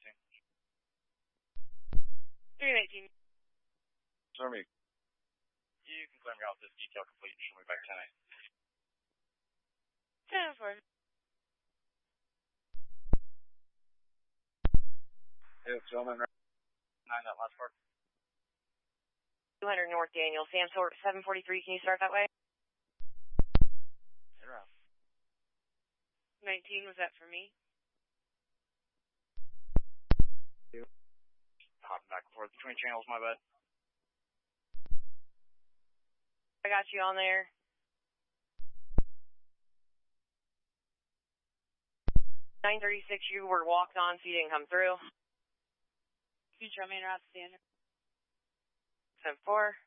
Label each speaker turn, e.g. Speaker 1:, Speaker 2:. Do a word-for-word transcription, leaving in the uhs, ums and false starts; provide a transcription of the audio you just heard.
Speaker 1: nineteen.
Speaker 2: three nineteen.
Speaker 1: Sir, me. You can claim your out this detail complete and show me back ten eight.
Speaker 2: ten four.
Speaker 1: Hey, gentlemen, nine that last part.
Speaker 2: two hundred North Daniel, Sam Sort seven forty-three, can you start that way?
Speaker 1: You're out.
Speaker 2: nineteen, was that for me?
Speaker 1: Hopping back and forth between channels, my bad.
Speaker 2: I got you on there. nine thirty-six, you were walked on, so you didn't come through.
Speaker 3: Can you show me an route standard?
Speaker 2: ten four.